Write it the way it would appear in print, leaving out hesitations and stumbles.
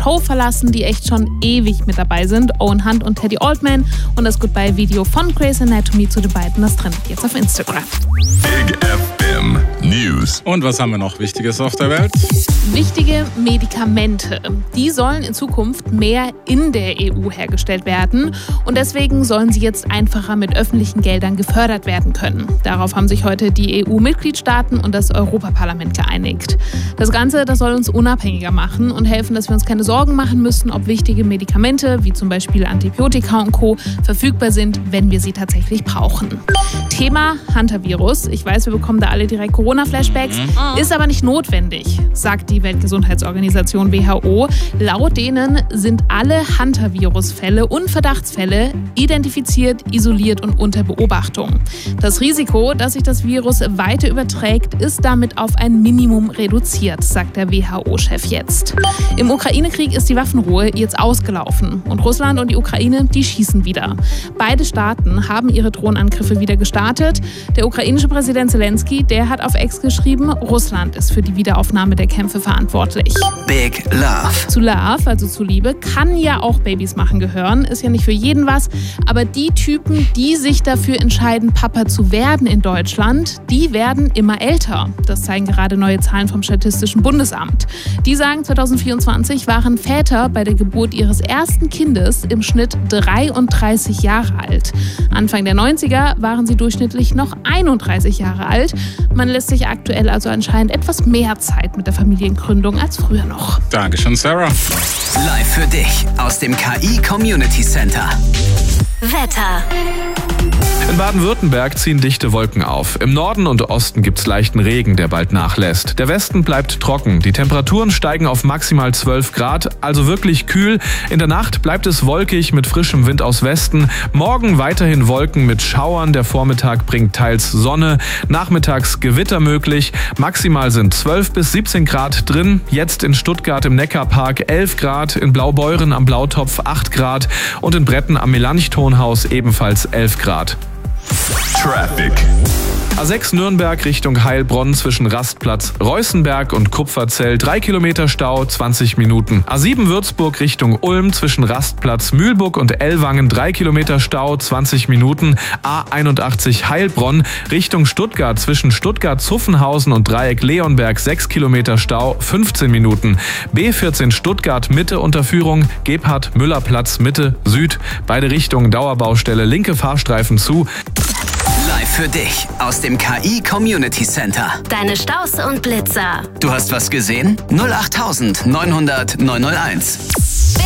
Show verlassen, die echt schon ewig mit dabei sind. Owen Hunt und Teddy Altman. Und das Goodbye-Video von Grey's Anatomy zu den beiden, das trendet jetzt auf Instagram. Big FM News. Und was haben wir noch Wichtiges auf der Welt? Wichtige Medikamente. Die sollen in Zukunft mehr in der EU hergestellt werden. Und deswegen sollen sie jetzt einfacher mit öffentlichen Geldern gefördert werden können. Darauf haben sich heute die EU-Mitgliedstaaten und das Europaparlament geeinigt. Das Ganze, das soll uns unabhängiger machen und helfen, dass wir uns keine Sorgen machen müssen, ob wichtige Medikamente, wie zum Beispiel Antibiotika und Co., verfügbar sind, wenn wir sie tatsächlich brauchen. Thema Hantavirus. Ich weiß, wir bekommen da alle direkt Corona-Flashbacks, ist aber nicht notwendig, sagt die Weltgesundheitsorganisation WHO. Laut denen sind alle Hantavirus-Fälle und Verdachtsfälle identifiziert, isoliert und unter Beobachtung. Das Risiko, dass sich das Virus weiter überträgt, ist damit auf ein Minimum reduziert, sagt der WHO-Chef jetzt. Im Ukraine-Krieg ist die Waffenruhe jetzt ausgelaufen und Russland und die Ukraine, die schießen wieder. Beide Staaten haben ihre Drohnenangriffe wieder gestartet. Der ukrainische Präsident Zelensky, der hat auf X geschrieben, Russland ist für die Wiederaufnahme der Kämpfe verantwortlich. Big Love. Zu Love, also zu Liebe, kann ja auch Babys machen gehören. Ist ja nicht für jeden was. Aber die Typen, die sich dafür entscheiden, Papa zu werden in Deutschland, die werden immer älter. Das zeigen gerade neue Zahlen vom Statistischen Bundesamt. Die sagen, 2024 waren Väter bei der Geburt ihres ersten Kindes im Schnitt 33 Jahre alt. Anfang der 90er waren sie durchschnittlich noch 31 Jahre alt. Man lässt sich aktuell also anscheinend etwas mehr Zeit mit der Familiengründung als früher noch. Dankeschön, Sarah. Live für dich aus dem KI Community Center. Wetter. In Baden-Württemberg ziehen dichte Wolken auf. Im Norden und Osten gibt's leichten Regen, der bald nachlässt. Der Westen bleibt trocken. Die Temperaturen steigen auf maximal 12 Grad, also wirklich kühl. In der Nacht bleibt es wolkig mit frischem Wind aus Westen. Morgen weiterhin Wolken mit Schauern. Der Vormittag bringt teils Sonne. Nachmittags Gewitter möglich. Maximal sind 12 bis 17 Grad drin. Jetzt in Stuttgart im Neckarpark 11 Grad. In Blaubeuren am Blautopf 8 Grad. Und in Bretten am Melanchthonhaus ebenfalls 11 Grad. Traffic. A6 Nürnberg Richtung Heilbronn zwischen Rastplatz Reußenberg und Kupferzell 3 Kilometer Stau, 20 Minuten. A7 Würzburg Richtung Ulm zwischen Rastplatz Mühlburg und Ellwangen 3 Kilometer Stau, 20 Minuten. A81 Heilbronn Richtung Stuttgart zwischen Stuttgart-Zuffenhausen und Dreieck Leonberg 6 Kilometer Stau, 15 Minuten. B14 Stuttgart Mitte Unterführung Gebhard-Müller-Platz Mitte Süd. Beide Richtungen Dauerbaustelle, linke Fahrstreifen zu. Live für dich aus dem KI Community Center. Deine Staus und Blitzer. Du hast was gesehen? 08900 901.